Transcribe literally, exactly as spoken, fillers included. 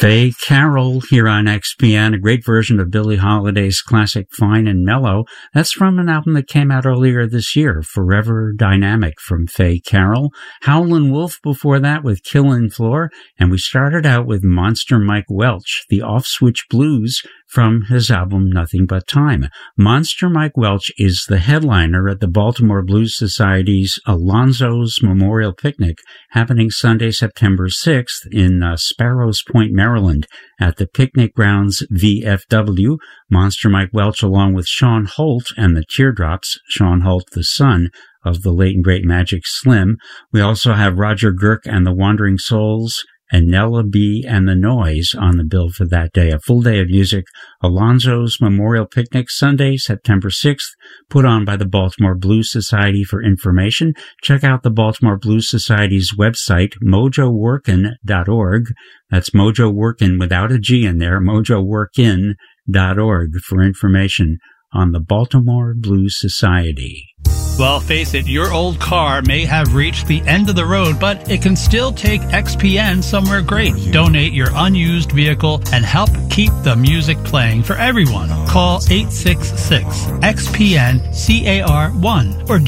Faye Carroll here on X P N, a great version of Billie Holiday's classic Fine and Mellow. That's from an album that came out earlier this year, Forever Dynamic from Faye Carroll. Howlin' Wolf before that with Killin' Floor. And we started out with Monster Mike Welch, the Off-Switch Blues from his album Nothing But Time. Monster Mike Welch is the headliner at the Baltimore Blues Society's Alonzo's Memorial Picnic, happening Sunday, September sixth in uh, Sparrows Point, Maryland, at the Picnic Grounds V F W. Monster Mike Welch, along with Sean Holt and the Teardrops, Sean Holt, the son of the late and great Magic Slim. We also have Roger Girk and the Wandering Souls, and Nella B. and the Noise on the bill for that day. A full day of music. Alonzo's Memorial Picnic, Sunday, September sixth, put on by the Baltimore Blues Society. For information, check out the Baltimore Blues Society's website, mojo workin dot org. That's Mojo Workin without a G in there, mojo workin dot org for information on the Baltimore Blues Society. Well, face it, your old car may have reached the end of the road, but it can still take X P N somewhere great. Donate your unused vehicle and help keep the music playing for everyone. Call eight six six X P N C A R one or